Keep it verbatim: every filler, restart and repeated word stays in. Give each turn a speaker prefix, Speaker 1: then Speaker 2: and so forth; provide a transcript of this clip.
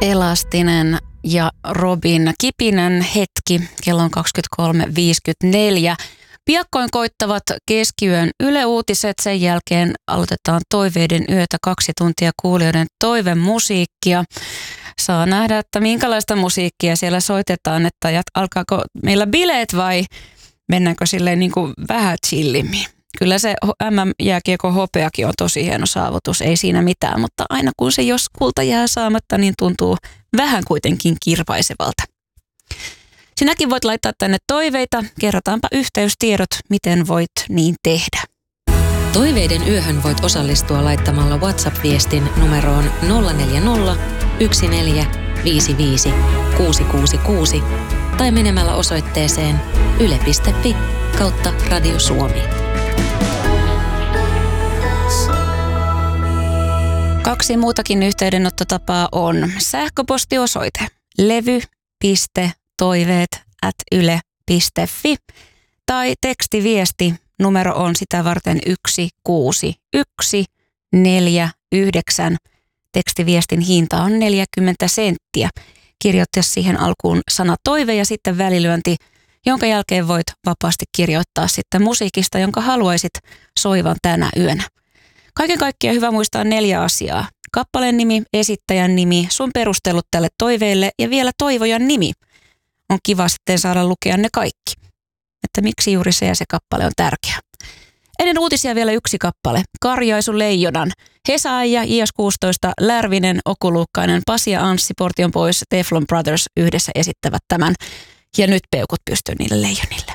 Speaker 1: Elastinen ja Robin Kipinen hetki. Kello on kaksikymmentäkolme viisikymmentäneljä. Piakkoin koittavat keskiyön Yle Uutiset. Sen jälkeen aloitetaan Toiveiden yötä, kaksi tuntia kuulijoiden toivemusiikkia. Saa nähdä, että minkälaista musiikkia siellä soitetaan, että alkaako meillä bileet vai mennäänkö silleen niin kuin vähän chillimmin. Kyllä se M M-jääkiekon hopeakin on tosi hieno saavutus, ei siinä mitään, mutta aina kun se jos kulta jää saamatta, niin tuntuu vähän kuitenkin kirpaisevalta. Sinäkin voit laittaa tänne toiveita, kerrotaanpa yhteystiedot, miten voit niin tehdä.
Speaker 2: Toiveiden yöhön voit osallistua laittamalla WhatsApp-viestin numeroon nolla neljä nolla, yksi neljä, viisi viisi, kuusi kuusi kuusi tai menemällä osoitteeseen yle piste fi kautta Radio Suomi.
Speaker 1: Kaksi muutakin yhteydenottotapaa on sähköpostiosoite levy piste toiveet ät yle piste fi tai tekstiviesti. Numero on sitä varten yksi kuusi yksi neljä yhdeksän. Tekstiviestin hinta on neljäkymmentä senttiä. Kirjoita siihen alkuun sana toive ja sitten välilyönti, jonka jälkeen voit vapaasti kirjoittaa sitten musiikista, jonka haluaisit soivan tänä yönä. Kaiken kaikkiaan hyvä muistaa neljä asiaa. Kappaleen nimi, esittäjän nimi, sun perustelut tälle toiveelle ja vielä toivojan nimi. On kiva sitten saada lukea ne kaikki. Että miksi juuri se ja se kappale on tärkeä. Ennen uutisia vielä yksi kappale. Karjaisu Leijonan. Hesa ja I S kuusitoista, Lärvinen, Okuluukkainen, Pasi ja Anssi, Portion Pois, Teflon Brothers yhdessä esittävät tämän. Ja nyt peukut pystyyn niille leijonille.